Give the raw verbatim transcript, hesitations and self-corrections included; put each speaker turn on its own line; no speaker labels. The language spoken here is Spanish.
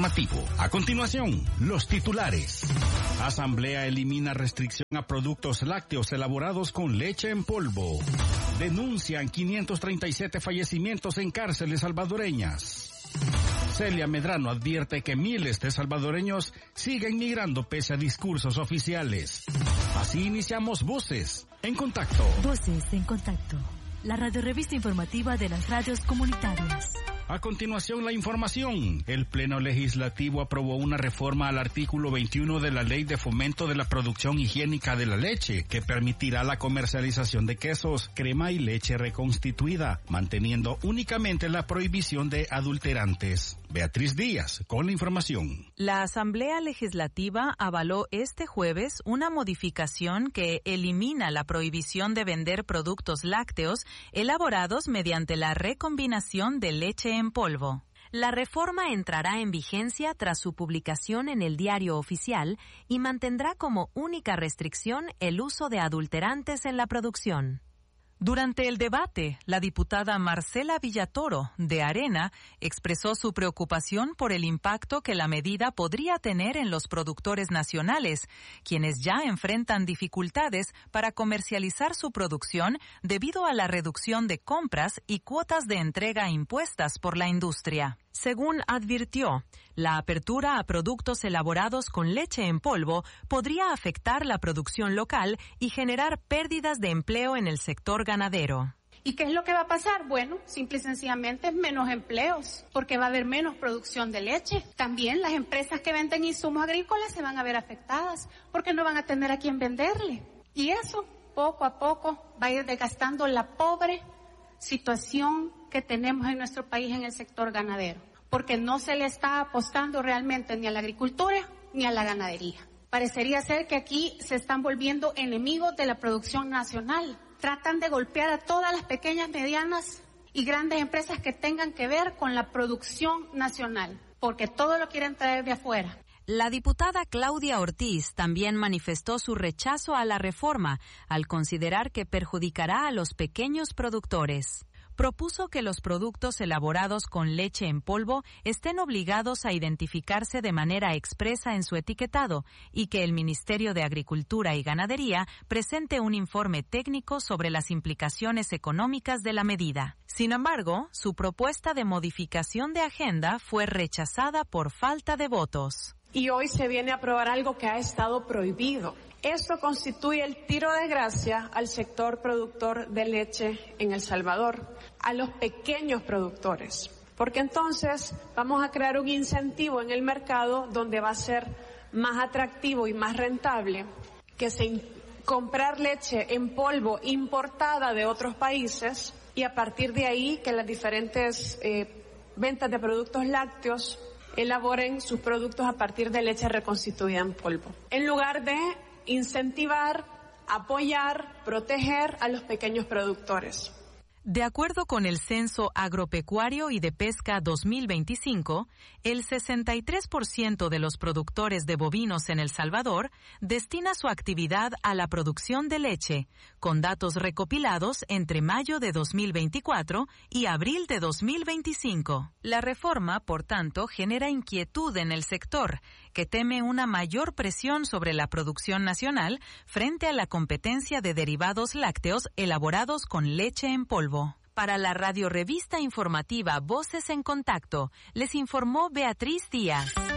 informativo. A continuación, los titulares. Asamblea elimina restricción a productos lácteos elaborados con leche en polvo. Denuncian quinientos treinta y siete fallecimientos en cárceles salvadoreñas. Celia Medrano advierte que miles de salvadoreños siguen migrando pese a discursos oficiales. Así iniciamos Voces en Contacto.
Voces en Contacto, la radiorevista informativa de las radios comunitarias.
A continuación, la información. El Pleno Legislativo aprobó una reforma al artículo veintiuno de la Ley de Fomento de la Producción Higiénica de la Leche, que permitirá la comercialización de quesos, crema y leche reconstituida, manteniendo únicamente la prohibición de adulterantes. Beatriz Díaz, con la información.
La Asamblea Legislativa avaló este jueves una modificación que elimina la prohibición de vender productos lácteos elaborados mediante la recombinación de leche en polvo.
La reforma entrará en vigencia tras su publicación en el Diario Oficial y mantendrá como única restricción el uso de adulterantes en la producción.
Durante el debate, la diputada Marcela Villatoro, de Arena, expresó su preocupación por el impacto que la medida podría tener en los productores nacionales, quienes ya enfrentan dificultades para comercializar su producción debido a la reducción de compras y cuotas de entrega impuestas por la industria.
Según advirtió, la apertura a productos elaborados con leche en polvo podría afectar la producción local y generar pérdidas de empleo en el sector ganadero.
¿Y qué es lo que va a pasar? Bueno, simple y sencillamente menos empleos, porque va a haber menos producción de leche. También las empresas que venden insumos agrícolas se van a ver afectadas, porque no van a tener a quién venderle. Y eso, poco a poco, va a ir desgastando la pobre situación que tenemos en nuestro país en el sector ganadero, porque no se le está apostando realmente ni a la agricultura ni a la ganadería. Parecería ser que aquí se están volviendo enemigos de la producción nacional. Tratan de golpear a todas las pequeñas, medianas y grandes empresas que tengan que ver con la producción nacional, porque todo lo quieren traer de afuera.
La diputada Claudia Ortiz también manifestó su rechazo a la reforma al considerar que perjudicará a los pequeños productores. Propuso que los productos elaborados con leche en polvo estén obligados a identificarse de manera expresa en su etiquetado y que el Ministerio de Agricultura y Ganadería presente un informe técnico sobre las implicaciones económicas de la medida. Sin embargo, su propuesta de modificación de agenda fue rechazada por falta de votos.
Y hoy se viene a aprobar algo que ha estado prohibido. Esto constituye el tiro de gracia al sector productor de leche en El Salvador, a los pequeños productores, porque entonces vamos a crear un incentivo en el mercado donde va a ser más atractivo y más rentable que se comprar leche en polvo importada de otros países y a partir de ahí que las diferentes eh, ventas de productos lácteos elaboren sus productos a partir de leche reconstituida en polvo, en lugar de incentivar, apoyar, proteger a los pequeños productores.
De acuerdo con el Censo Agropecuario y de Pesca dos mil veinticinco, el sesenta y tres por ciento de los productores de bovinos en El Salvador destina su actividad a la producción de leche, con datos recopilados entre mayo de dos mil veinticuatro y abril de dos mil veinticinco. La reforma, por tanto, genera inquietud en el sector, que teme una mayor presión sobre la producción nacional frente a la competencia de derivados lácteos elaborados con leche en polvo.
Para la radiorevista informativa Voces en Contacto, les informó Beatriz Díaz.